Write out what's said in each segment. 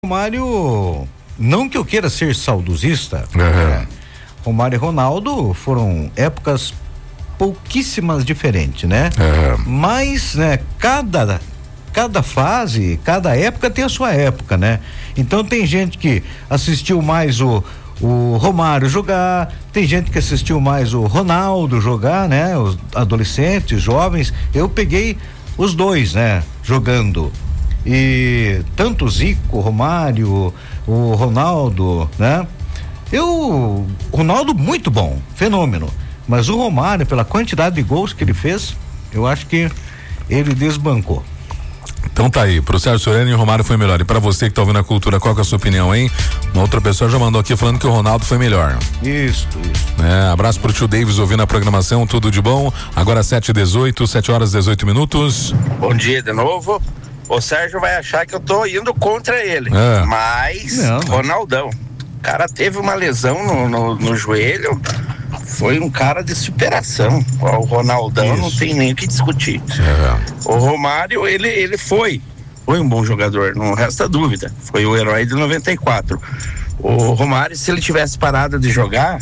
Romário, não que eu queira ser saudosista, Romário e Ronaldo foram épocas pouquíssimas diferentes, né? Mas, né, cada fase, cada época tem a sua época, né? Então tem gente que assistiu mais o Romário jogar, tem gente que assistiu mais o Ronaldo jogar, né? Os adolescentes, jovens, eu peguei os dois, né? Jogando. E tanto o Zico, o Romário, o Ronaldo, né? O Ronaldo muito bom, fenômeno, mas o Romário, pela quantidade de gols que ele fez, eu acho que ele desbancou. Então tá aí, pro Sérgio Soriano, o Romário foi melhor. E pra você que tá ouvindo a cultura, qual que é a sua opinião, hein? Uma outra pessoa já mandou aqui falando que o Ronaldo foi melhor. Isso. Abraço pro tio Davis ouvindo a programação, tudo de bom. Agora 7h18, 7h18. Bom dia de novo. O Sérgio vai achar que eu tô indo contra ele, mas não. Ronaldão, o cara teve uma lesão no joelho, foi um cara de superação. O Ronaldão não tem nem o que discutir. O Romário, ele foi um bom jogador, não resta dúvida, foi o herói de 94. O Romário, se ele tivesse parado de jogar,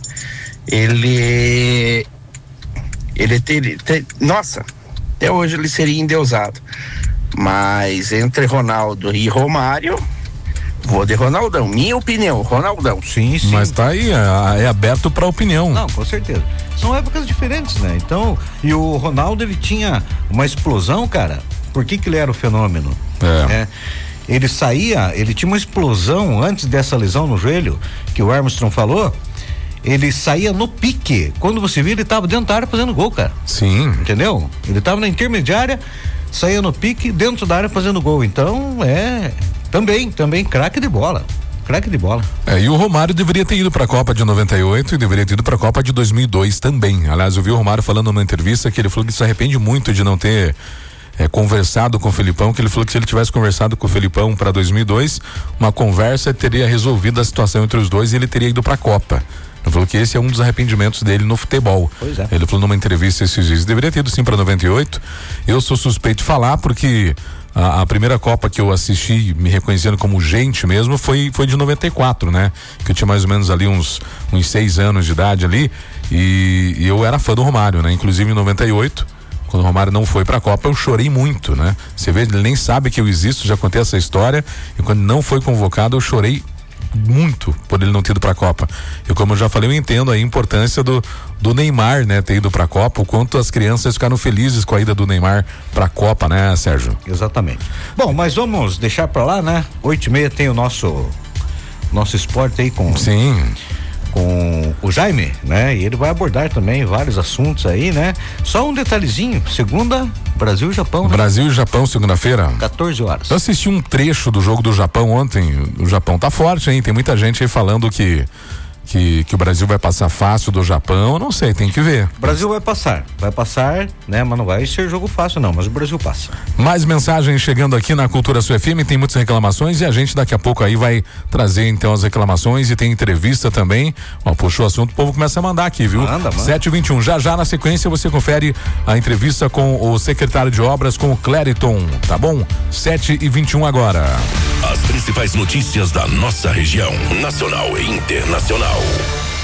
ele teria, nossa, até hoje ele seria endeusado. Mas entre Ronaldo e Romário, vou de Ronaldão. Minha opinião, Ronaldão. Sim. Mas tá aí, é aberto pra opinião. Não, com certeza. São épocas diferentes, né? Então, e o Ronaldo, ele tinha uma explosão, cara. Por que ele era o fenômeno? Ele tinha uma explosão antes dessa lesão no joelho, que o Armstrong falou. Ele saía no pique. Quando você via, ele tava dentro da área fazendo gol, cara. Sim. Entendeu? Ele tava na intermediária, saía no pique, dentro da área fazendo gol. Então, também craque de bola. E o Romário deveria ter ido pra Copa de 98 e deveria ter ido pra Copa de 2002 também. Aliás, eu vi o Romário falando numa entrevista que ele falou que se arrepende muito de não ter conversado com o Felipão, que ele falou que se ele tivesse conversado com o Felipão para 2002, uma conversa teria resolvido a situação entre os dois e ele teria ido pra Copa. Ele falou que esse é um dos arrependimentos dele no futebol. Pois é. Ele falou numa entrevista esses dias, deveria ter ido sim para 98. Eu sou suspeito de falar porque a primeira Copa que eu assisti, me reconhecendo como gente mesmo, foi de 94, né? Que eu tinha mais ou menos ali uns 6 anos de idade ali e eu era fã do Romário, né? Inclusive em 98, quando o Romário não foi pra Copa, eu chorei muito, né? Você vê, ele nem sabe que eu existo, já contei essa história, e quando não foi convocado, eu chorei muito por ele não ter ido pra Copa. E como eu já falei, eu entendo a importância do Neymar, né, ter ido pra Copa, o quanto as crianças ficaram felizes com a ida do Neymar pra Copa, né, Sérgio? Exatamente. Bom, mas vamos deixar pra lá, né? 8h30 tem o nosso esporte aí com o Jaime, né? E ele vai abordar também vários assuntos aí, né? Só um detalhezinho, segunda, Brasil e Japão, né? Brasil e Japão, segunda-feira. 14 horas. Eu assisti um trecho do jogo do Japão ontem. O Japão tá forte, hein? Tem muita gente aí falando que o Brasil vai passar fácil do Japão, eu não sei, tem que ver. O Brasil vai passar, né? Mas não vai ser jogo fácil não, mas o Brasil passa. Mais mensagens chegando aqui na Cultura Sul FM, tem muitas reclamações e a gente daqui a pouco aí vai trazer então as reclamações e tem entrevista também. Puxou o assunto, o povo começa a mandar aqui, viu? Manda. 7h21, já na sequência você confere a entrevista com o secretário de obras, com o Clériton, tá bom? 7h21 agora. As principais notícias da nossa região, nacional e internacional.